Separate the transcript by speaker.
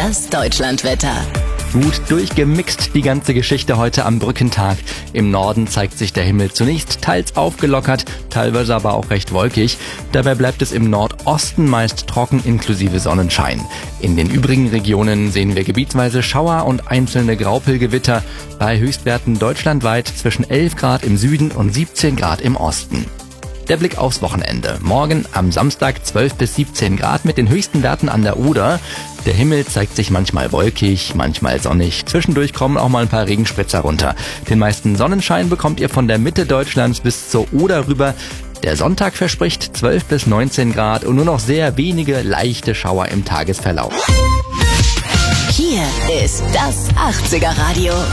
Speaker 1: Das Deutschlandwetter.
Speaker 2: Gut durchgemixt die ganze Geschichte heute am Brückentag. Im Norden zeigt sich der Himmel zunächst teils aufgelockert, teilweise aber auch recht wolkig. Dabei bleibt es im Nordosten meist trocken inklusive Sonnenschein. In den übrigen Regionen sehen wir gebietsweise Schauer und einzelne Graupelgewitter bei Höchstwerten deutschlandweit zwischen 11 Grad im Süden und 17 Grad im Osten. Der Blick aufs Wochenende. Morgen am Samstag 12 bis 17 Grad mit den höchsten Werten an der Oder. Der Himmel zeigt sich manchmal wolkig, manchmal sonnig. Zwischendurch kommen auch mal ein paar Regenspritzer runter. Den meisten Sonnenschein bekommt ihr von der Mitte Deutschlands bis zur Oder rüber. Der Sonntag verspricht 12 bis 19 Grad und nur noch sehr wenige leichte Schauer im Tagesverlauf.
Speaker 1: Hier ist das 80er Radio.